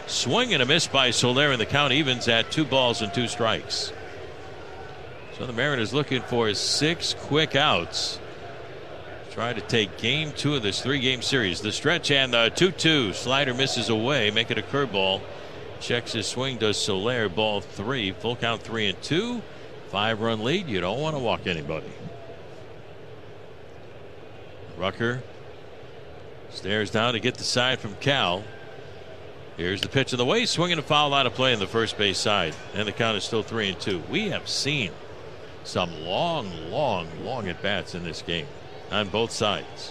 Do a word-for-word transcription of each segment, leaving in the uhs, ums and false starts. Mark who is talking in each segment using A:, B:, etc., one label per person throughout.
A: Swing and a miss by Soler, and the count evens at two balls and two strikes. So the Mariners looking for six quick outs. Try to take game two of this three-game series. The stretch and the two two. Slider misses away, make it a curveball. Checks his swing, does Soler. Ball three. Full count three and two. Five-run lead. You don't want to walk anybody. Rucker stares down to get the side from Cal. Here's the pitch of the way. Swinging a foul out of play on the first base side. And the count is still three and two. We have seen some long, long, long at-bats in this game on both sides.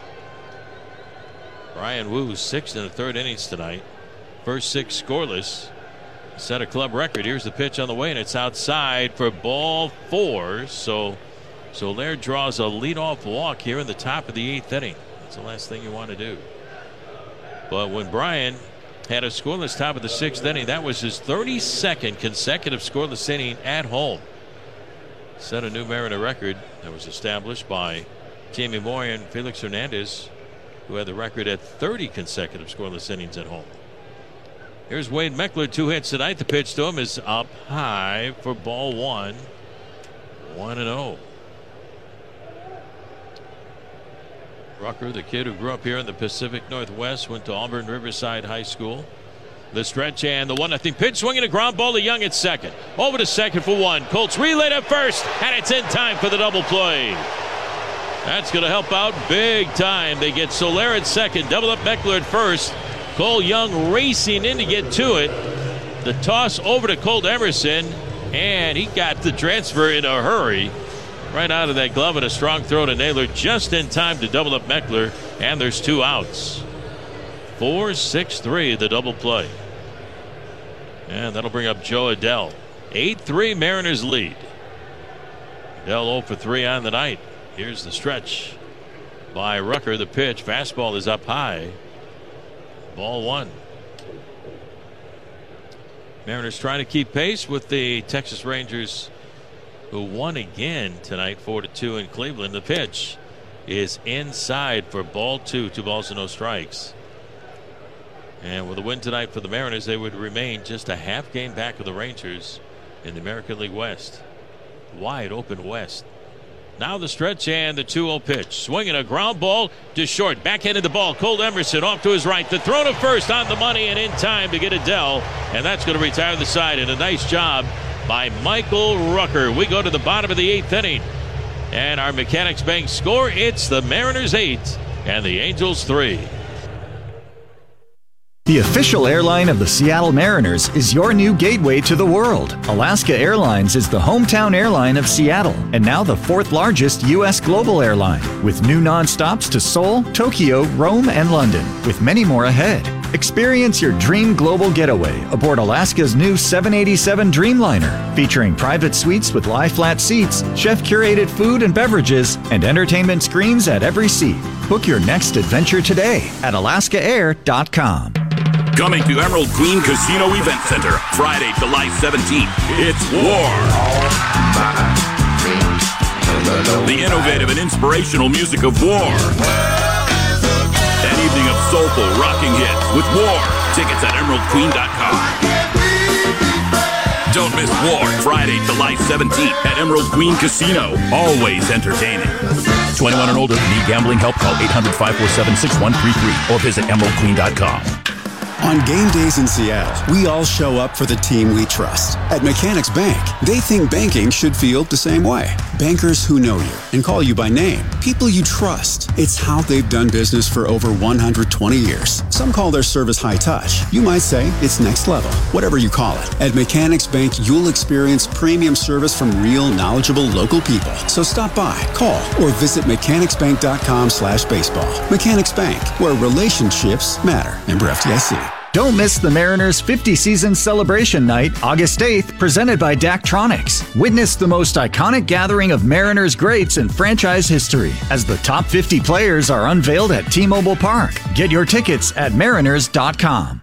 A: Brian Wu, sixth and a third innings tonight. First six scoreless. Set a club record. Here's the pitch on the way, and it's outside for ball four. So Soler draws a leadoff walk here in the top of the eighth inning. That's the last thing you want to do. But when Brian had a scoreless top of the sixth inning, that was his thirty-second consecutive scoreless inning at home. Set a new Mariner record that was established by Jamie Moore and Felix Hernandez, who had the record at thirty consecutive scoreless innings at home. Here's Wade Meckler, two hits tonight. The pitch to him is up high for ball one. one and oh. Rucker, the kid who grew up here in the Pacific Northwest, went to Auburn Riverside High School. The stretch and the one nothing pitch, swinging a ground ball to Young at second. Over to second for one. Colts relay to first, and it's in time for the double play. That's going to help out big time. They get Soler at second, double up Meckler at first. Cole Young racing in to get to it. The toss over to Colt Emerson, and he got the transfer in a hurry. Right out of that glove, and a strong throw to Naylor just in time to double up Meckler, and there's two outs. four six three, the double play. And that'll bring up Joe Adell. eight three Mariners lead. Adell oh for three on the night. Here's the stretch by Rucker. The pitch, fastball is up high. Ball one. Mariners trying to keep pace with the Texas Rangers, who won again tonight four to two in Cleveland. The pitch is inside for ball two. Two balls and no strikes. And with a win tonight for the Mariners, they would remain just a half game back of the Rangers in the American League West. Wide open West. Now the stretch and the two oh pitch. Swinging a ground ball to short. Backhanded the ball. Colt Emerson off to his right. The throw to first on the money and in time to get Adell. And that's going to retire the side. And a nice job by Michael Rucker. We go to the bottom of the eighth inning. And our Mechanics Bank score, it's the Mariners eight and the Angels three.
B: The official airline of the Seattle Mariners is your new gateway to the world. Alaska Airlines is the hometown airline of Seattle and now the fourth largest U S global airline, with new nonstops to Seoul, Tokyo, Rome, and London, with many more ahead. Experience your dream global getaway aboard Alaska's new seven eighty-seven Dreamliner, featuring private suites with lie-flat seats, chef-curated food and beverages, and entertainment screens at every seat. Book your next adventure today at alaska air dot com.
C: Coming to Emerald Queen Casino Event Center, Friday, July seventeenth. It's War. The innovative and inspirational music of War. An evening of soulful, rocking hits with War. Tickets at emerald queen dot com. Don't miss War, Friday, July seventeenth at Emerald Queen Casino. Always entertaining. twenty-one and older. Need gambling help? Call eight hundred, five four seven, six one three three or visit emerald queen dot com.
D: On game days in Seattle, we all show up for the team we trust. At Mechanics Bank, they think banking should feel the same way. Bankers who know you and call you by name. People you trust. It's how they've done business for over one hundred twenty years. Some call their service high touch. You might say it's next level. Whatever you call it. At Mechanics Bank, you'll experience premium service from real, knowledgeable local people. So stop by, call, or visit mechanics bank dot com slash baseball. Mechanics Bank, where relationships matter. Member F D I C.
B: Don't miss the Mariners' fifty-season celebration night, August eighth, presented by Daktronics. Witness the most iconic gathering of Mariners greats in franchise history as the top fifty players are unveiled at T-Mobile Park. Get your tickets at mariners dot com.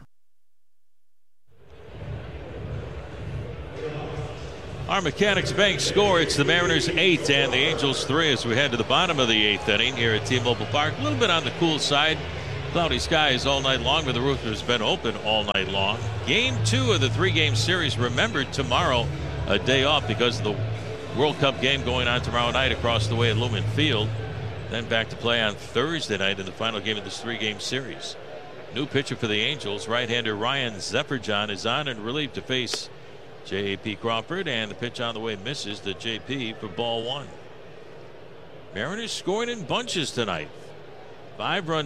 A: Our Mechanics Bank score, it's the Mariners eight and the Angels three as we head to the bottom of the eighth inning here at T-Mobile Park. A little bit on the cool side Cloudy skies all night long, but the roof has been open all night long. Game two of the three-game series. Remember, tomorrow a day off because of the World Cup game going on tomorrow night across the way at Lumen Field. Then back to play on Thursday night in the final game of this three-game series. New pitcher for the Angels, right-hander Ryan Zephyr-John, is on in relief to face J A P Crawford, and the pitch on the way misses to J P for ball one. Mariners scoring in bunches tonight. Five-run